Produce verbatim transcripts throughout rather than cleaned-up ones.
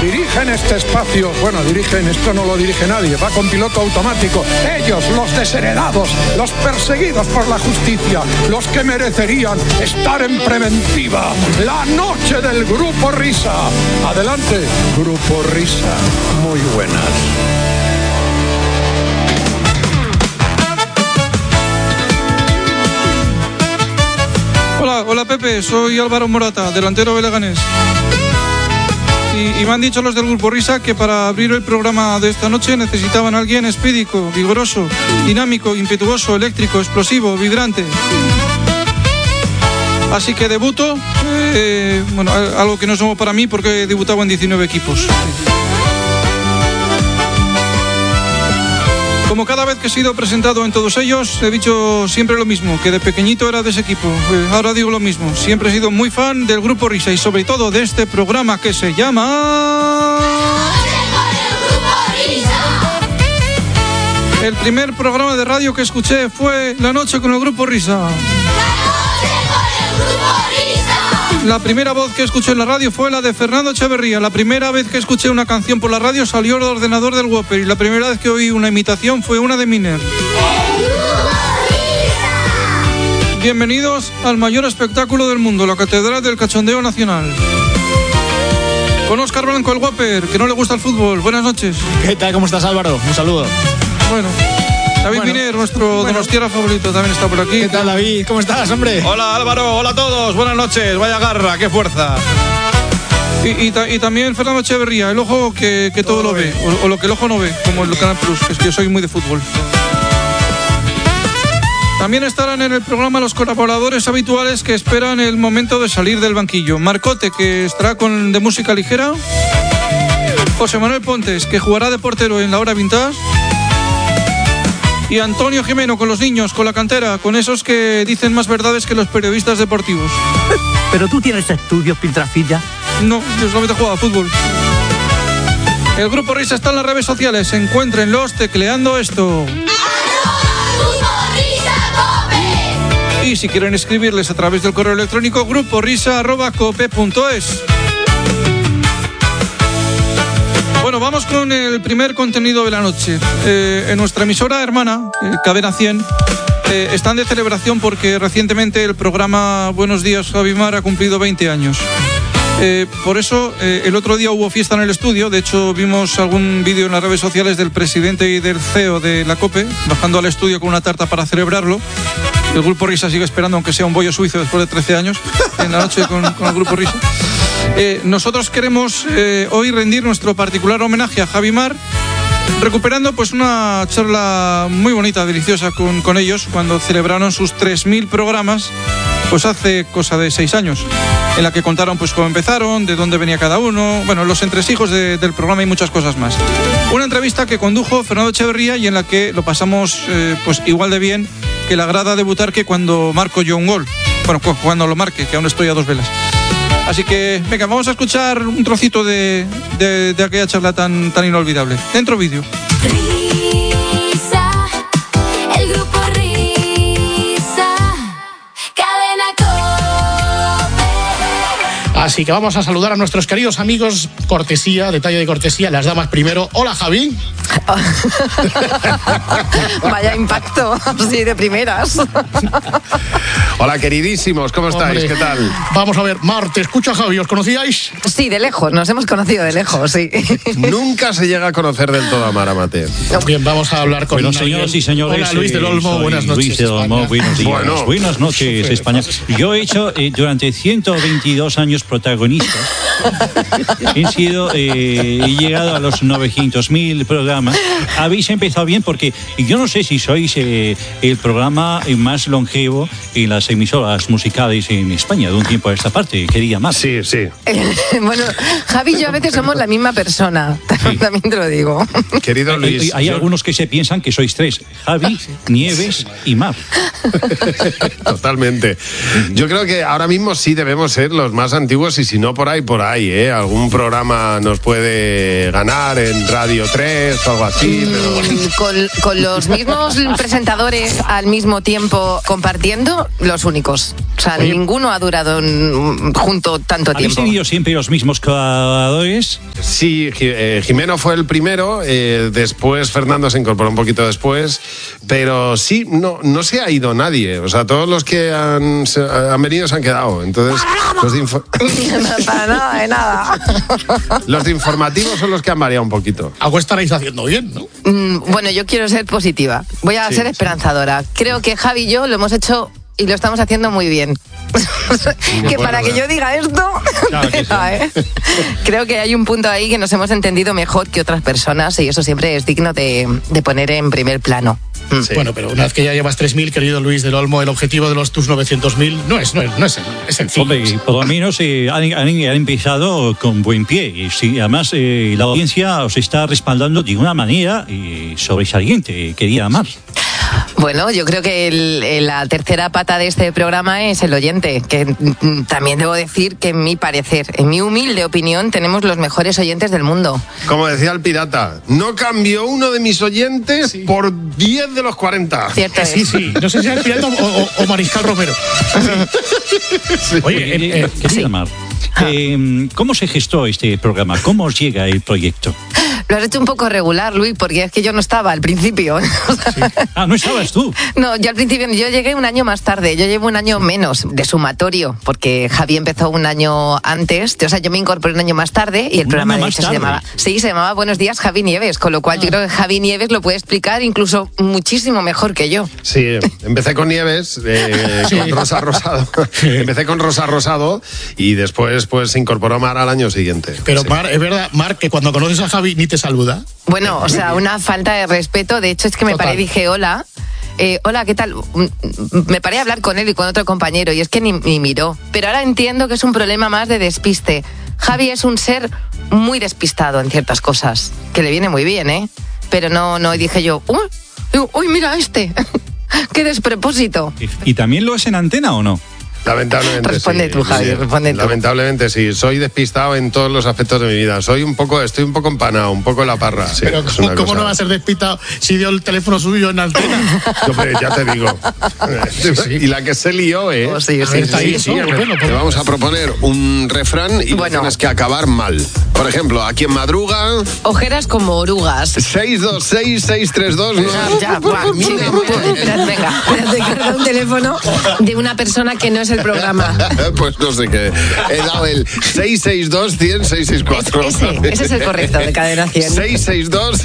dirigen este espacio. Bueno, dirigen, esto no lo dirige nadie, va con piloto automático. Ellos, los desheredados, los perseguidos por la justicia, los que merecerían estar en preventiva. La noche del Grupo Risa. Adelante, Grupo Risa. Muy buenas. Hola, hola Pepe, soy Álvaro Morata, delantero de Leganés. Y, y me han dicho los del Grupo Risa que para abrir el programa de esta noche necesitaban a alguien expedito, vigoroso, dinámico, impetuoso, eléctrico, explosivo, vibrante. Así que debuto, eh, bueno, algo que no es nuevo para mí porque he debutado en diecinueve equipos. Como cada vez que he sido presentado en todos ellos, he dicho siempre lo mismo, que de pequeñito era de ese equipo. Eh, ahora digo lo mismo, siempre he sido muy fan del Grupo Risa y sobre todo de este programa que se llama... El primer programa de radio que escuché fue La Noche con el Grupo Risa. La primera voz que escuché en la radio fue la de Fernando Echeverría. La primera vez que escuché una canción por la radio salió el ordenador del Whopper. Y la primera vez que oí una imitación fue una de Miner. Bienvenidos al mayor espectáculo del mundo, la Catedral del Cachondeo Nacional. Con Óscar Blanco, el Whopper, que no le gusta el fútbol. Buenas noches. ¿Qué tal? ¿Cómo estás, Álvaro? Un saludo. Bueno... David bueno, Miner, nuestro bueno. donostiarra favorito, también está por aquí. ¿Qué tal, David? ¿Cómo estás, hombre? Hola, Álvaro. Hola a todos. Buenas noches. Vaya garra, qué fuerza. Y, y, y también Fernando Echeverría, el ojo que, que todo, todo lo ve, o, o lo que el ojo no ve, como el Canal Plus, que es que yo soy muy de fútbol. También estarán en el programa los colaboradores habituales que esperan el momento de salir del banquillo. Marcote, que estará con de música ligera. José Manuel Pontes, que jugará de portero en la hora vintage. Y Antonio Jimeno con los niños, con la cantera, con esos que dicen más verdades que los periodistas deportivos. ¿Pero tú tienes estudios, Piltrafilla? No, yo solamente juego a fútbol. El Grupo Risa está en las redes sociales, encuéntrenlos tecleando esto. Y si quieren escribirles a través del correo electrónico, gruporisa arroba cope punto es. Bueno, vamos con el primer contenido de la noche. Eh, en nuestra emisora hermana, eh, Cadena cien, eh, están de celebración porque recientemente el programa Buenos Días, Javimar ha cumplido veinte años. Eh, por eso, eh, el otro día hubo fiesta en el estudio. De hecho, vimos algún vídeo en las redes sociales del presidente y del C E O de la COPE bajando al estudio con una tarta para celebrarlo. El Grupo Risa sigue esperando, aunque sea un bollo suizo después de trece años, en la noche con, con el Grupo Risa. Eh, nosotros queremos eh, hoy rendir nuestro particular homenaje a Javimar, recuperando pues una charla muy bonita, deliciosa con, con ellos cuando celebraron sus tres mil programas, pues hace cosa de seis años, en la que contaron pues cómo empezaron, de dónde venía cada uno, bueno, los entresijos de, del programa y muchas cosas más. Una entrevista que condujo Fernando Echeverría y en la que lo pasamos eh, pues igual de bien que la grada debutar que cuando marco yo un gol. Bueno, cuando lo marque, que aún estoy a dos velas. Así que, venga, vamos a escuchar un trocito de, de, de aquella charla tan, tan inolvidable. Dentro vídeo. Risa, el Grupo Risa, Cadena Cope. Así que vamos a saludar a nuestros queridos amigos. Cortesía, detalle de cortesía, las damas primero. Hola, Javi. Vaya impacto, sí, de primeras. Hola, queridísimos, ¿cómo estáis? Hombre, ¿qué tal? Vamos a ver, Mar, te escucho a Javi, ¿os conocíais? Sí, de lejos, nos hemos conocido de lejos, sí. Nunca se llega a conocer del todo a Mar Amate. Bien, vamos a hablar con... Bueno, señoras y señores... Hola, Luis del Olmo, buenas noches, Luis del Olmo, buenos días. Bueno. Buenas noches, España. Yo he hecho eh, durante ciento veintidós años protagonistas. He sido... Eh, he llegado a los novecientos mil programas. Habéis empezado bien porque yo no sé si sois eh, el programa más longevo en las emisoras musicales en España de un tiempo a esta parte. Quería más. Sí, sí. Bueno, Javi y yo a veces somos la misma persona, sí. También te lo digo. Querido Luis. Hay, hay yo... algunos que se piensan que sois tres: Javi, Nieves y Mar. Totalmente. Yo creo que ahora mismo sí debemos ser los más antiguos y si no por ahí, por ahí, ¿eh? Algún programa nos puede ganar en Radio tres o algo así. Pero... Con, con los mismos presentadores al mismo tiempo compartiendo, los únicos. O sea, Oye. ninguno ha durado mm, junto tanto ¿Habéis tiempo. tenido siempre los mismos colaboradores? Sí, Ji- eh, Jimeno fue el primero, eh, después Fernando se incorporó un poquito después, pero sí, no, no se ha ido nadie. O sea, todos los que han, se- han venido se han quedado. Entonces, los de, info- Para nada, de nada. los de informativos son los que han variado un poquito. Algo estaréis haciendo bien, ¿no? Mm, Bueno, yo quiero ser positiva. Voy a Sí, ser sí. esperanzadora. Creo que Javi y yo lo hemos hecho y lo estamos haciendo muy bien. que bueno, para que bueno. yo diga esto, Claro que sí. tela, ¿eh? Creo que hay un punto ahí que nos hemos entendido mejor que otras personas y eso siempre es digno de, de poner en primer plano. Mm. Sí. Bueno, pero una vez que ya llevas tres mil, querido Luis del Olmo, el objetivo de los tus novecientos mil no es, no es, no es, es sencillo. Hombre, por lo menos eh, han, han- han empezado con buen pie. Y sí, además, eh, la audiencia os está respaldando de una manera eh, sobresaliente, querida Mar. Bueno, yo creo que el- el- la tercera pata de este programa es el oyente, que mm, también debo decir que en mi parecer, en mi humilde opinión, tenemos los mejores oyentes del mundo. Como decía el pirata, no cambió uno de mis oyentes por diez de los cuarenta. Cierto Eh, sí, es. sí. No sé si era el pirata o, o- o Mariscal Romero. Oye, eh, eh, querida sí. Mar, eh, ¿cómo se gestó este programa? ¿Cómo os llega el proyecto? Lo has hecho un poco regular, Luis, porque es que yo no estaba al principio. Ah, no estabas tú. No, yo al principio, yo llegué un año más tarde, yo llevo un año menos de sumatorio, porque Javi empezó un año antes, o sea, yo me incorporé un año más tarde y el Un programa año de más hecho se tarde. llamaba, sí, se llamaba Buenos Días Javi Nieves, con lo cual yo creo que Javi Nieves lo puede explicar incluso muchísimo mejor que yo. Sí, empecé con Nieves, eh, con Rosa Rosado. Empecé con Rosa Rosado y después pues se incorporó Mar al año siguiente. pero Sí. Mar, es verdad, Mar, que cuando conoces a Javi ni te saluda. Bueno, o sea, una falta de respeto, de hecho es que me Total. paré y dije, hola. Eh, hola, ¿qué tal? Mm, Me paré a hablar con él y con otro compañero y es que ni, ni miró. Pero ahora entiendo que es un problema más de despiste. Javi es un ser muy despistado en ciertas cosas, que le viene muy bien, ¿eh? Pero no, no, y dije yo, uy, uy, mira este, qué despropósito. ¿Y, y también lo es en antena o no? Lamentablemente Responde sí. tú, Javi, Sí. responde tú. Lamentablemente sí. Soy despistado en todos los aspectos de mi vida. Soy un poco, estoy un poco empanado, un poco en la parra. Sí, pero es ¿cómo, una cómo cosa- no va a ser despistado si dio el teléfono suyo en antena? Hombre, ya te digo. Y la que se lió, ¿eh? Oh, sí, A sí, ver, sí, está sí. ahí, Sí, ¿no? hombre. Bueno, Te pues- vamos a proponer un refrán y Bueno. tienes que acabar mal. Por ejemplo, a quien madruga, Ojeras como orugas. seis dos seis, seis tres dos. Ya, ya, buah, sí, espérate, venga, espérate, que he dado un teléfono de una persona que no es el programa. Pues no sé qué. He dado el seis seis dos, cien, seis seis cuatro. Ese, ese es el correcto de Cadena cien. seis seis dos,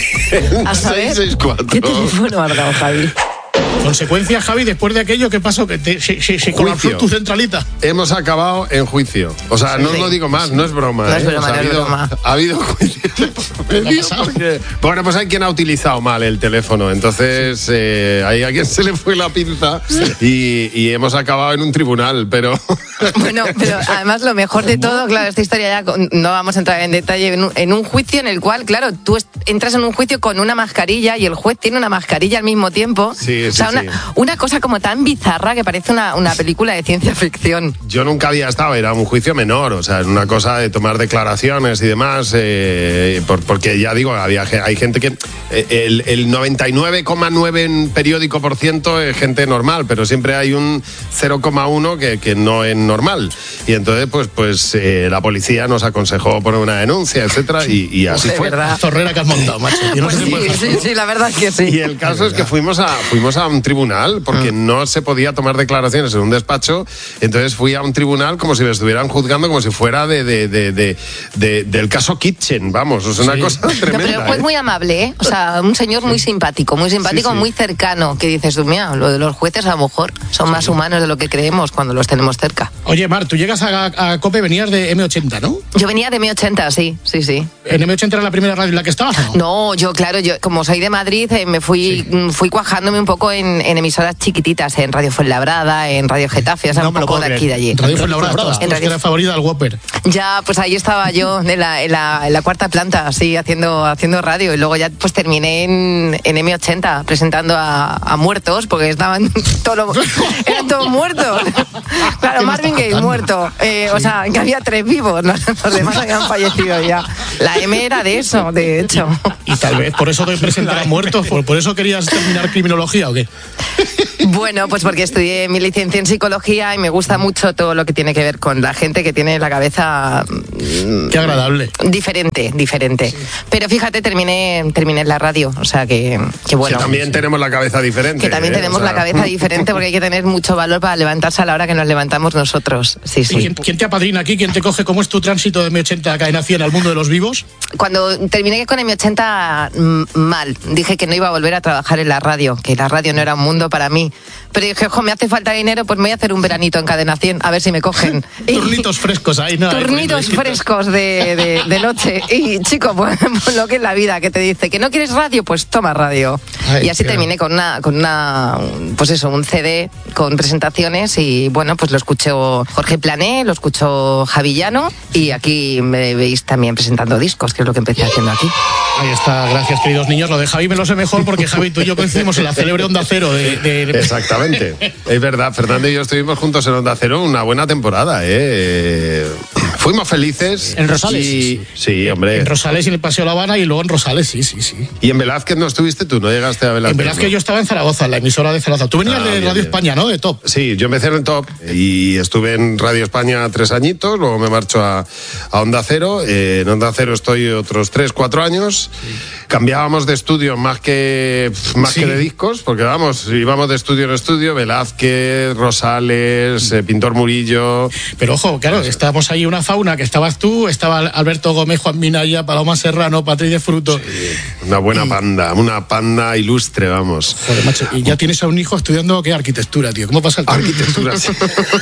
A saber, seis seis cuatro. ¿qué teléfono has dado, Javi? Consecuencia, Javi, después de aquello, ¿qué pasó? Que te, se, se, se colapsó Juicio. tu centralita. Hemos acabado en juicio. O sea, no os lo digo más, no es broma. No es ¿eh? broma, O sea, no ha, es habido, broma. ha habido juicio. Porque- Bueno, pues hay quien ha utilizado mal el teléfono. Entonces, eh, hay a quien se le fue la pinza y, y hemos acabado en un tribunal, pero. Bueno, pero además lo mejor de todo, claro, esta historia ya con- no vamos a entrar en detalle, en un, en un juicio en el cual, claro, tú est- entras en un juicio con una mascarilla y el juez tiene una mascarilla al mismo tiempo. Sí, o sea, sí, una, sí. una cosa como tan bizarra que parece una, una película de ciencia ficción. Yo nunca había estado, era un juicio menor, o sea, era una cosa de tomar declaraciones y demás, eh, por- porque ya digo, había, ge- hay gente que eh, el, el noventa y nueve coma nueve en periódico por ciento es gente normal, pero siempre hay un cero coma uno que, que no es normal. Y entonces, pues, pues eh, la policía nos aconsejó poner una denuncia, etcétera, y, y así De fue. verdad. Zorrera que has montado, macho. Yo no Pues sé si sí, puedes- sí, sí, la verdad es que sí. Y el caso es que fuimos a, fuimos a un tribunal porque no se podía tomar declaraciones en un despacho. Entonces fui a un tribunal como si me estuvieran juzgando, como si fuera de, de- de- de- de- del caso Kitchen. Vamos, es una Sí. cosa No, pero tremenda. el juez ¿eh? muy amable, ¿eh? O sea, un señor muy simpático, muy simpático, Sí, sí. muy cercano, que dices tú, mira, lo de los jueces a lo mejor son más humanos de lo que creemos cuando los tenemos cerca. Oye, Mar, tú llegas a, a COPE, venías de eme ochenta, ¿no? Yo venía de M ochenta, sí, sí, sí. ¿En eme ochenta era la primera radio en la que estabas o no? No, yo, claro, yo como soy de Madrid, eh, me fui, mm, fui cuajándome un poco en, en emisoras chiquititas, en Radio Fuenlabrada, en Radio Getafe, o sea, No un me lo poco puedo de creer. aquí y de allí. En Radio Fuenlabrada estabas tú, En es que Radio- era favorita del Whopper. Ya, pues ahí estaba yo, en la, en la, en la cuarta planta, así, haciendo, haciendo radio. Y luego ya pues terminé en, en eme ochenta, presentando a, a muertos, porque estaban todos los- eran todos muertos. Claro, ¿Qué me Marvin estás Gaye contando? muerto. Eh, O sea, que había tres vivos, los, los demás habían fallecido ya. La M era de eso, de hecho. Y tal vez por eso te presentarás muerto, por, por eso querías terminar criminología ¿o qué? Bueno, pues porque estudié mi licencia en psicología y me gusta mucho todo lo que tiene que ver con la gente que tiene la cabeza... Qué agradable. Diferente, diferente. Pero fíjate, terminé, terminé en la radio, o sea que, que bueno. Que también tenemos la cabeza diferente. Que también ¿eh? tenemos O sea... la cabeza diferente porque hay que tener mucho valor para levantarse a la hora que nos levantamos nosotros. Sí, sí. ¿Quién, ¿Quién te apadrina aquí? ¿Quién te coge? ¿Cómo es tu tránsito de eme ochenta a Cadena cien al mundo de los vivos? Cuando terminé con eme ochenta, mm, mal. Dije que no iba a volver a trabajar en la radio, que la radio no era un mundo para mí. Pero dije, ojo, me hace falta dinero, pues me voy a hacer un veranito en Cadena cien, a ver si me cogen. Turnitos frescos ahí, ¿no? Turnitos frescos de, de, de noche. Y, chico, pues, pues lo que es la vida, que te dice, ¿que no quieres radio? Pues toma radio. Ay, y así claro. terminé con una, con una, pues eso, un ce de con presentaciones y, bueno, pues lo escuchó Jorge Plané, lo escuchó Javi Llano y aquí me veis también presentando discos, que es lo que empecé haciendo aquí. Ahí está, gracias, queridos niños. Lo de Javi me lo sé mejor porque Javi, tú y yo coincidimos en la célebre Onda Cero de... de... Exactamente. Es verdad, Fernando y yo estuvimos juntos en Onda Cero una buena temporada, ¿eh? Fuimos felices. En Rosales. Y... Sí, hombre. En Rosales y en el Paseo La Habana y luego en Rosales, sí, sí, sí. ¿Y en Velázquez no estuviste tú? ¿No llegaste a Velázquez? En Velázquez ¿no? Yo estaba en Zaragoza, en la emisora de Zaragoza. Tú venías ah, de bien, Radio bien. España, ¿no? De Top. Sí, yo empecé en el Top y estuve en Radio España tres añitos, luego me marcho a, a Onda Cero. Eh, en Onda Cero estoy otros tres, cuatro años. Sí. Cambiábamos de estudio más que más sí. que de discos, porque vamos, íbamos de estudio en estudio, Velázquez, Rosales, eh, Pintor Murillo. Pero ojo, claro, estábamos ahí una fauna, que estabas tú, estaba Alberto Gómez, Juan Minaya, Paloma Serrano, Patrick de Fruto. Sí, una buena y... panda, una panda ilustre, vamos. Joder, macho, y ya tienes a un hijo estudiando, ¿qué? Arquitectura, tío. ¿Cómo pasa el tiempo? Arquitectura, sí.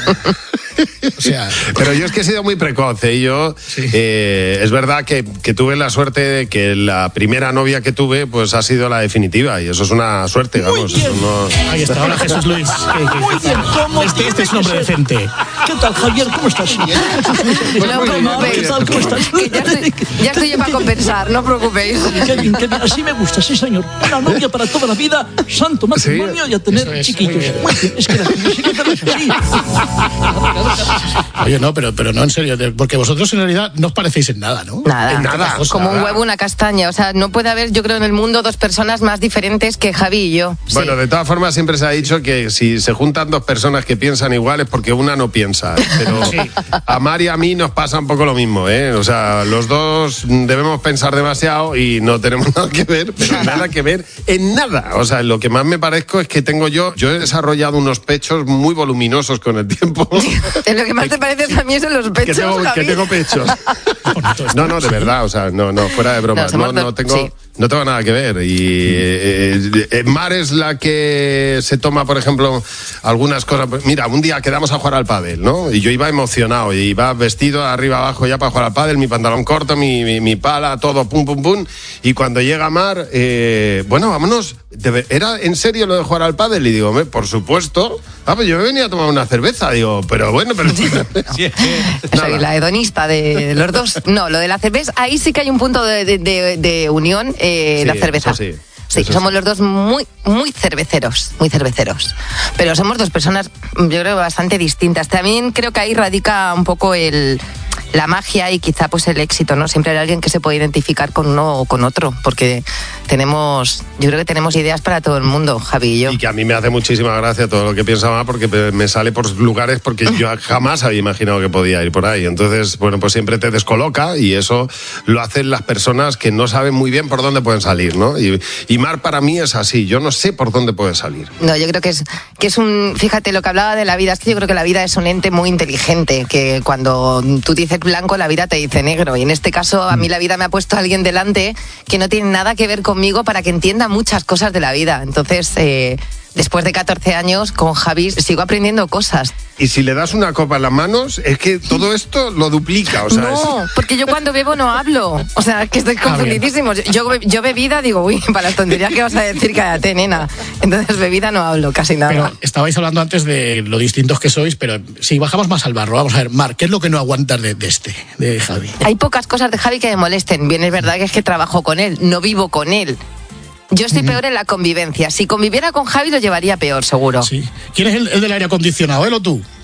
O sea, pero yo es que he sido muy precoz, ¿eh? Yo, sí. eh, es verdad que, que tuve la suerte de que la primera novia que tuve, pues ha sido la definitiva, y eso es una suerte, vamos. Eso no... Ahí está, ahora Jesús Luis. Muy bien, ¿cómo este, este es un hombre decente. ¿Qué tal, Javier? ¿Cómo estás? No preocupéis. ¿Qué tal? ¿Cómo estás? Que ya estoy, ya estoy yo para compensar, no preocupéis. Qué bien, qué bien. Así me gusta, sí, señor. Una novia para toda la vida, santo matrimonio ¿sí? y a tener es, chiquitos. Muy bien. Muy bien, es que la sí que te así. Oye, no, pero, pero no, en serio, porque vosotros en realidad no os parecéis en nada, ¿no? Nada, en nada. Como nada. un huevo, una castaña. O sea, no puede haber, yo creo, en el mundo dos personas más diferentes que Javi y yo. Sí. Bueno, de todas formas siempre se ha dicho que si se juntan dos personas que piensan igual es porque una no piensa. Pero sí. A Mar y a mí nos pasa un poco lo mismo, ¿eh? O sea, los dos debemos pensar demasiado y no tenemos nada que ver, pero nada que ver en nada. O sea, lo que más me parezco es que tengo yo, yo he desarrollado unos pechos muy voluminosos con el tiempo. Lo que más te parece a mí son los pechos, que tengo, que tengo pechos. No, no, de verdad, o sea, no, no, fuera de broma. No, no, no tengo... Sí. No tengo nada que ver. Y eh, eh, Mar es la que se toma, por ejemplo, algunas cosas. Mira, un día quedamos a jugar al pádel, ¿no? Y yo iba emocionado, y iba vestido arriba abajo ya para jugar al pádel, mi pantalón corto, mi, mi, mi pala, todo, pum, pum, pum. Y cuando llega Mar, eh, bueno, vámonos. ¿Era en serio lo de jugar al pádel? Y digo, por supuesto. Ah, pues yo me venía a tomar una cerveza. Digo, pero bueno, pero... Soy la hedonista de los dos. No, lo de la cerveza, ahí sí que hay un punto de, de, de, de unión. Eh, sí, la cerveza. Sí, sí somos sí. los dos muy, muy cerveceros, muy cerveceros. Pero somos dos personas, yo creo, bastante distintas. También creo que ahí radica un poco el, la magia y quizá pues el éxito, ¿no? Siempre hay alguien que se puede identificar con uno o con otro, porque tenemos, yo creo que tenemos ideas para todo el mundo, Javi y yo. Y que a mí me hace muchísima gracia todo lo que piensa Mar, porque me sale por lugares porque yo jamás había imaginado que podía ir por ahí. Entonces, bueno, pues siempre te descoloca, y eso lo hacen las personas que no saben muy bien por dónde pueden salir, ¿no? Y, y Mar para mí es así, yo no sé por dónde puede salir. No, yo creo que es, que es un, fíjate, lo que hablaba de la vida, es que yo creo que la vida es un ente muy inteligente, que cuando tú dices blanco, la vida te dice negro, y en este caso a mí la vida me ha puesto a alguien delante que no tiene nada que ver conmigo para que entienda muchas cosas de la vida. Entonces, eh, después de catorce años con Javi sigo aprendiendo cosas. Y si le das una copa en las manos, es que todo esto lo duplica, o sea... No, es... porque yo cuando bebo no hablo, o sea, que estoy confundidísimo. Yo, yo bebida digo, uy, para las tonterías que vas a decir, cállate, nena. Entonces bebida no hablo casi nada. Pero estabais hablando antes de lo distintos que sois, pero si bajamos más al barro, vamos a ver, Mar, ¿qué es lo que no aguantas de, de este, de Javi? Hay pocas cosas de Javi que me molesten. Bien, es verdad que es que trabajo con él, no vivo con él. Yo estoy peor en la convivencia. Si conviviera con Javi lo llevaría peor, seguro. Sí. ¿Quién es el, el del aire acondicionado, él o tú?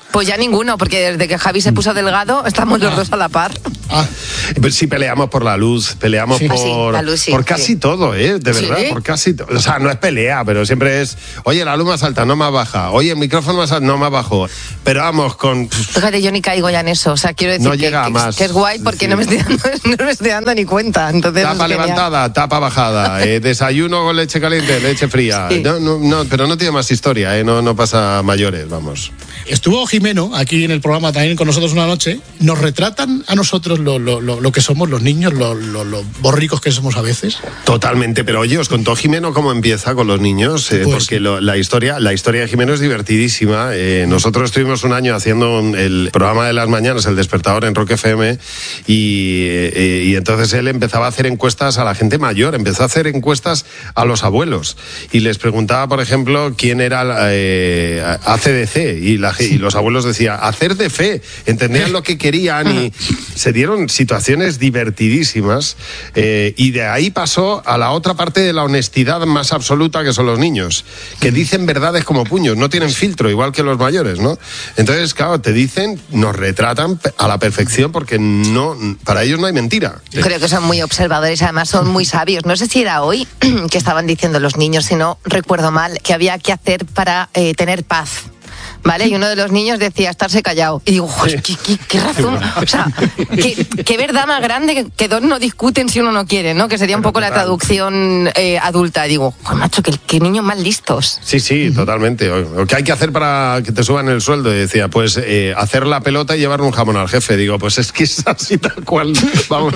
Pues ya ninguno, porque desde que Javi se puso delgado, estamos los dos a la par. Ah. Pues sí, peleamos por la luz, peleamos sí. por, sí, la luz, sí, por sí. casi todo, ¿eh? De verdad, ¿Sí? por casi todo. O sea, no es pelea, pero siempre es, oye, la luz más alta, no más baja. Oye, el micrófono más alto, no más bajo. Pero vamos, con... Fíjate, yo ni caigo ya en eso. O sea, quiero decir no que, llega que, más. que es guay porque Sí. no, me estoy dando, no me estoy dando ni cuenta. Entonces, Tapa es levantada, tapa bajada, eh, desayuno con leche caliente, leche fría. Sí. No, no, no, pero no tiene más historia, ¿eh? No, no pasa a mayores, vamos. Estuvo Jimeno aquí en el programa también con nosotros una noche. Nos retratan a nosotros lo, lo, lo, lo que somos los niños, lo, lo, lo borricos que somos a veces. Totalmente, pero oye, os contó Jimeno cómo empieza con los niños, eh, Pues porque lo- la historia la historia de Jimeno es divertidísima. Eh, nosotros estuvimos un año haciendo un- el programa de las mañanas, El Despertador, en Rock F M, y, eh, y entonces él empezaba a hacer encuestas a la gente mayor, empezó a hacer encuestas a los abuelos, y les preguntaba, por ejemplo, quién era eh, A C D C, y, la, y los abuelos decían, hacer de fe, entendían lo que querían, y se dieron situaciones divertidísimas, eh, y de ahí pasó a la otra parte de la honestidad más absoluta, que son los niños, que dicen verdades como puños, no tienen filtro, igual que los mayores, ¿no? Entonces, claro, te dicen, nos retratan a la perfección, porque no, para ellos no hay mentira. Creo que son muy observadores, además son muy sabios. No sé si era hoy que estaban diciendo los niños, si no recuerdo mal, que había que hacer para eh, tener paz. ¿Vale? Y uno de los niños decía estarse callado. Y digo, "Joder, ¿qué, qué, qué razón? O sea, qué, qué verdad más grande que, que dos no discuten si uno no quiere, ¿no? Que sería un poco la traducción eh, adulta. Digo, joder, macho, qué, qué niños más listos. Sí, sí, totalmente. O- ¿Qué hay que hacer para que te suban el sueldo? Y decía, pues eh, hacer la pelota y llevarle un jamón al jefe. Digo, pues es que es así tal cual. Vamos.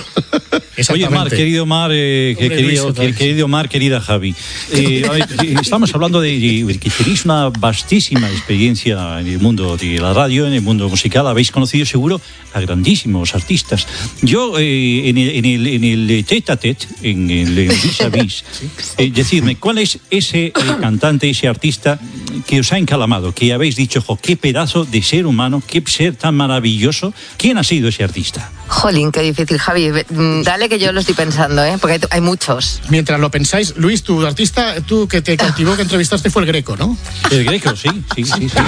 Oye, Mar, querido Mar, eh, que- Hombre, querido, Luis, otra vez. querido Mar, querida Javi. Eh, a ver, eh, estamos hablando de, de que tenéis una vastísima experiencia en el mundo de la radio, en el mundo musical. Habéis conocido seguro a grandísimos artistas. Yo, eh, en, el, en, el, en el tete a tete, en el vis a vis, eh, decidme, ¿cuál es ese eh, cantante, ese artista que os ha encalamado? Que habéis dicho, jo, qué pedazo de ser humano, qué ser tan maravilloso. ¿Quién ha sido ese artista? Jolín, qué difícil, Javi. Ve- mm, Dale que yo lo estoy pensando, ¿eh? Porque hay, hay muchos. Mientras lo pensáis, Luis, tu artista, tú que te cautivó, que entrevistaste fue el Greco, ¿no? El Greco, sí, sí, sí. sí.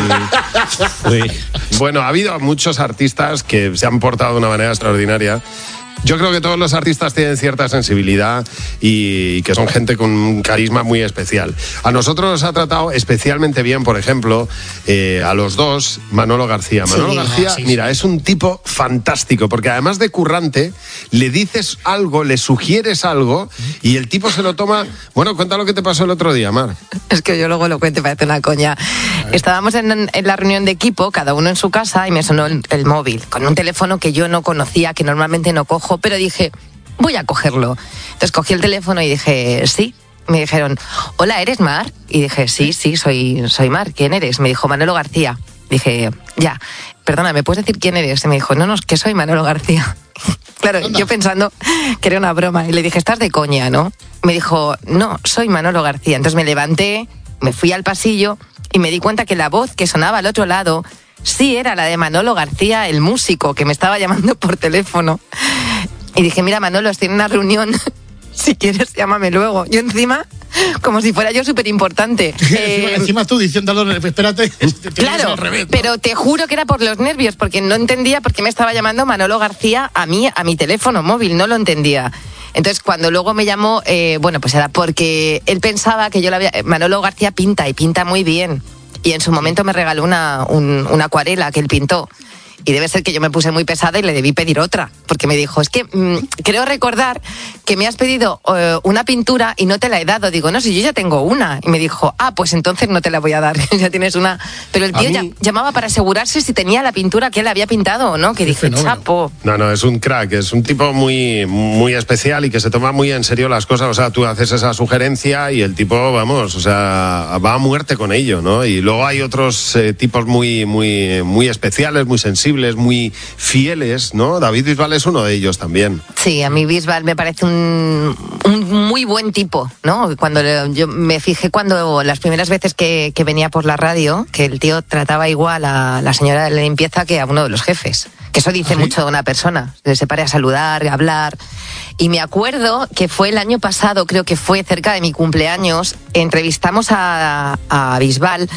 Fue- Bueno, ha habido muchos artistas que se han portado de una manera extraordinaria. Yo creo que todos los artistas tienen cierta sensibilidad y que son gente con un carisma muy especial. A nosotros nos ha tratado especialmente bien, por ejemplo, eh, a los dos, Manolo García. Manolo Sí. García, Ah, sí, mira, sí. es un tipo fantástico, porque además de currante, le dices algo, le sugieres algo y el tipo se lo toma... Bueno, cuenta lo que te pasó el otro día, Mar. Es que yo luego lo cuento, parece una coña. Estábamos en, en la reunión de equipo, cada uno en su casa, y me sonó el, el móvil, con un teléfono que yo no conocía, que normalmente no cojo, pero dije, voy a cogerlo. Entonces cogí el teléfono y dije, sí. Me dijeron, hola, ¿eres Mar? Y dije, sí, sí, soy, soy Mar. ¿Quién eres? Me dijo, Manolo García. Dije, ya, perdona, ¿me puedes decir quién eres? Y me dijo, no, no, es que soy Manolo García. Claro, Anda. yo pensando que era una broma. Y le dije, estás de coña, ¿no? Me dijo, no, soy Manolo García. Entonces me levanté, me fui al pasillo y me di cuenta que la voz que sonaba al otro lado sí era la de Manolo García, el músico, que me estaba llamando por teléfono. Y dije, mira, Manolo, estoy en una reunión. Si quieres, llámame luego. Yo encima, como si fuera yo súper importante. encima, encima tú diciendo, espérate, te- te Claro, al revés, ¿no? pero te juro que era por los nervios, porque no entendía por qué me estaba llamando Manolo García a mí, a mi teléfono móvil, no lo entendía. Entonces, cuando luego me llamó, eh, bueno, pues era porque él pensaba que yo la había... Manolo García pinta, y pinta muy bien. Y en su momento me regaló una, un- una acuarela que él pintó. Y debe ser que yo me puse muy pesada y le debí pedir otra, porque me dijo, es que mmm, creo recordar que me has pedido uh, una pintura y no te la he dado. Digo, no, si yo ya tengo una. Y me dijo, ah, pues entonces no te la voy a dar, ya tienes una. Pero el A tío mí- ya, llamaba para asegurarse si tenía la pintura que él había pintado o no, que Qué dije, fenómeno. chapo. No, no, es un crack, es un tipo muy, muy especial y que se toma muy en serio las cosas. O sea, tú haces esa sugerencia y el tipo, vamos, o sea, va a muerte con ello, ¿no? Y luego hay otros eh, tipos muy, muy, muy especiales, muy sensibles, muy fieles, ¿no? David Bisbal es uno de ellos también. Sí, a mí Bisbal me parece un, un muy buen tipo, ¿no? Cuando le- yo me fijé cuando las primeras veces que, que venía por la radio, que el tío trataba igual a la señora de la limpieza que a uno de los jefes. Que eso dice ¿Ah, sí? mucho de una persona, que se pare a saludar, a hablar. Y me acuerdo que fue el año pasado, creo que fue cerca de mi cumpleaños, entrevistamos a, a Bisbal.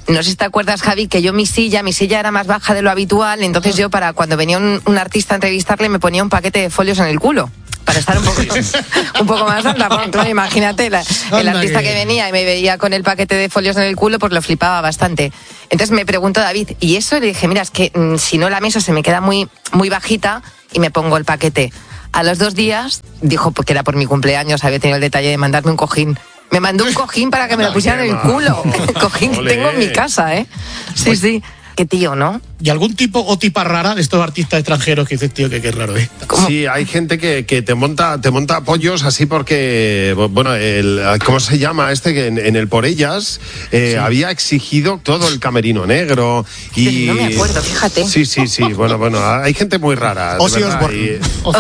no sé si te acuerdas, Javi, que yo mi silla, mi silla era más baja de lo habitual, entonces yo para cuando venía un, un artista a entrevistarle me ponía un paquete de folios en el culo. Para estar un poco, un poco más alta, porque claro, imagínate, la, el artista que venía y me veía con el paquete de folios en el culo, pues lo flipaba bastante. Entonces me preguntó David, y eso, le dije, mira, es que mmm, si no la mesa se me queda muy, muy bajita y me pongo el paquete. A los dos días, dijo porque era por mi cumpleaños, había tenido el detalle de mandarme un cojín. Me mandó un cojín para que me lo pusieran en el culo. El cojín que tengo en mi casa, ¿eh? Sí, sí. Qué tío, ¿no? ¿Y algún tipo o tipa rara de estos artistas extranjeros que dices, tío, que qué raro, eh? ¿Cómo? Sí, hay gente que, que te monta te monta apoyos así porque, bueno, el, ¿cómo se llama este? Que en, en el Por Ellas eh, sí. había exigido todo el camerino negro y... No me acuerdo, fíjate. Sí, sí, sí, bueno, bueno, hay gente muy rara. Ozzy Osbourne.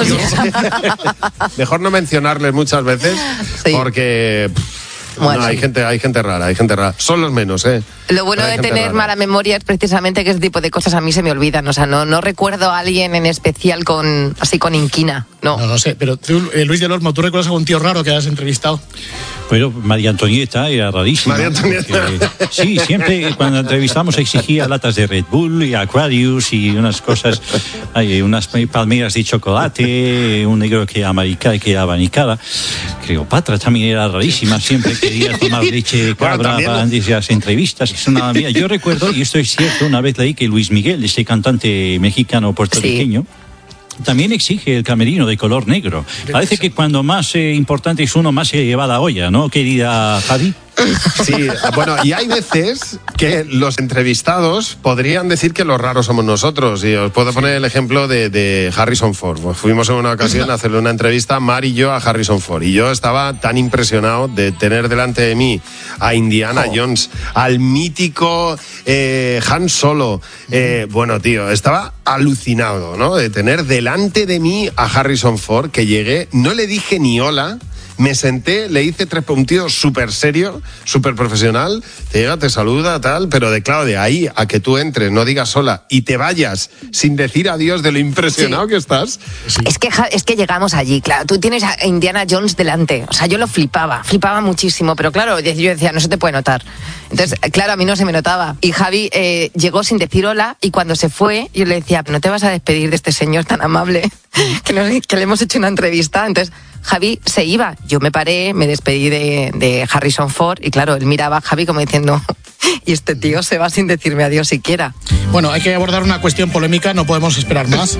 Mejor no mencionarles muchas veces sí. porque... Bueno. No, hay gente, hay gente rara, hay gente rara. Son los menos, ¿eh? Lo bueno de tener rara. mala memoria es precisamente que ese tipo de cosas a mí se me olvidan. O sea, no, no recuerdo a alguien en especial con así con inquina, no. No, no sé, pero tú, eh, Luis del Olmo, ¿tú recuerdas a algún tío raro que hayas entrevistado? Bueno, María Antonieta era rarísima. María Antonieta. Porque, sí, siempre cuando entrevistamos exigía latas de Red Bull y Aquarius y unas cosas, hay unas palmeras de chocolate, un negro que americana, que abanicada. Cleopatra también era rarísima, siempre quería tomar leche de cabra bueno, antes de las entrevistas. Eso nada mía. Yo recuerdo, y esto es cierto, una vez leí que Luis Miguel, este cantante mexicano puertorriqueño, sí. también exige el camerino de color negro. Parece que cuando más eh, importante es uno, más se lleva la olla, ¿no, querida Javi? Sí, bueno, y hay veces que los entrevistados podrían decir que los raros somos nosotros. Y os puedo poner el ejemplo de, de Harrison Ford. Pues fuimos en una ocasión a hacerle una entrevista, Mar y yo, a Harrison Ford. Y yo estaba tan impresionado de tener delante de mí a Indiana oh. Jones, al mítico eh, Han Solo. Eh, bueno, tío, estaba alucinado, ¿no? De tener delante de mí a Harrison Ford, que llegué, no le dije ni hola. Me senté, le hice tres puntitos súper serio, súper profesional, te llega, te saluda, tal, pero de claro, de ahí a que tú entres, no digas hola y te vayas sin decir adiós de lo impresionado sí. que estás. Sí. Es que es que llegamos allí, claro, tú tienes a Indiana Jones delante, o sea, yo lo flipaba, flipaba muchísimo, pero claro, yo decía, no se te puede notar. Entonces, claro, a mí no se me notaba. Y Javi eh, llegó sin decir hola y cuando se fue, yo le decía, no te vas a despedir de este señor tan amable que, nos, que le hemos hecho una entrevista. Entonces, Javi se iba. Yo me paré, me despedí de, de Harrison Ford y claro, él miraba a Javi como diciendo, y este tío se va sin decirme adiós siquiera. Bueno, hay que abordar una cuestión polémica, no podemos esperar más.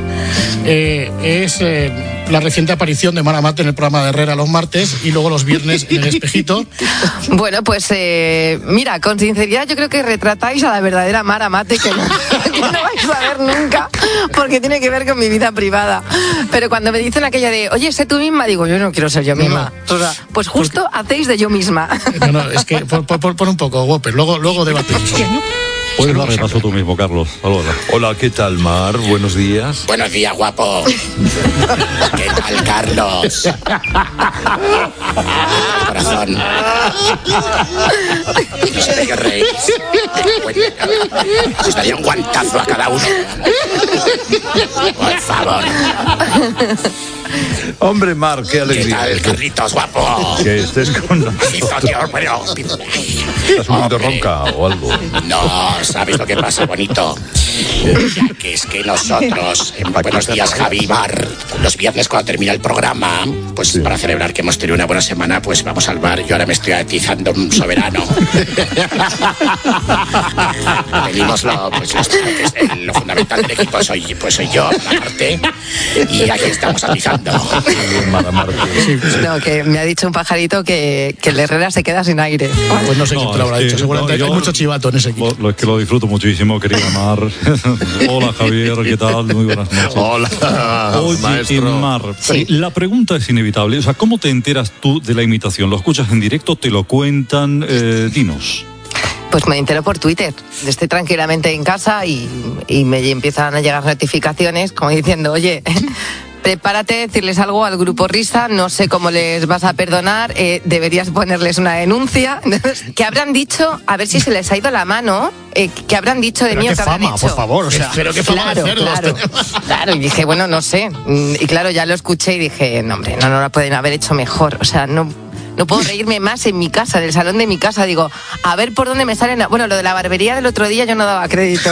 Eh, es eh, la reciente aparición de Mara Mate en el programa de Herrera los martes y luego los viernes en El Espejito. Bueno, pues eh, mira, con sinceridad yo creo que retratáis a la verdadera Mara Mate que no, que no vais a ver nunca porque tiene que ver con mi vida privada. Pero cuando me dicen aquella de, oye, sé tú misma, digo, yo no quiero ser yo misma. No, no. O sea, pues justo porque... hacéis de yo misma. No, no, es que por, por, por un poco, Whopper, luego, luego debatimos. Puedes darle paso tú mismo, Carlos. Hola. Hola, ¿qué tal, Mar? Buenos días. Buenos días, guapo. ¿Qué tal, Carlos? Corazón. No sé de qué reís. Os daría un guantazo a cada uno. Por favor. Hombre, Mar, qué alegría. ¿Qué tal, Carlitos, guapo? Que estés con nosotros. ¿Estás un poquito ronca o algo? No, ¿sabes lo que pasa, bonito? Que es que nosotros, en Buenos Días, Javi, Mar, los viernes cuando termina el programa, pues sí. para celebrar que hemos tenido una buena semana, pues vamos al bar. Yo ahora me estoy atizando un soberano. Venimos lo, pues, los, lo fundamental del equipo soy, pues soy yo, aparte, y aquí estamos atizando. No, que me ha dicho un pajarito que, que el Herrera se queda sin aire. Pues no sé quién te lo habrá dicho, seguramente no, hay mucho chivato en ese equipo. Lo, lo es que lo disfruto muchísimo, querida Mar. Hola, Javier, ¿qué tal? Muy buenas noches. Hola, Oye, maestro. Mar, sí. La pregunta es inevitable. O sea, ¿cómo te enteras tú de la imitación? ¿Lo escuchas en directo? ¿Te lo cuentan? Eh, dinos. Pues me entero por Twitter. Estoy tranquilamente en casa y, y me empiezan a llegar notificaciones como diciendo, oye... prepárate a decirles algo al grupo Risa, no sé cómo les vas a perdonar, eh, deberías ponerles una denuncia. ¿Qué habrán dicho? A ver si se les ha ido la mano. Eh, ¿Qué habrán dicho de pero mí o qué fama, habrán hecho? Por favor, o sea, pero qué fama claro, de cerdos claro, claro, y dije, bueno, no sé. Y claro, ya lo escuché y dije, no, hombre, no, no la pueden haber hecho mejor. O sea, no, no puedo reírme más en mi casa, en el salón de mi casa. Digo, a ver por dónde me salen... a- Bueno, lo de la barbería del otro día yo no daba crédito.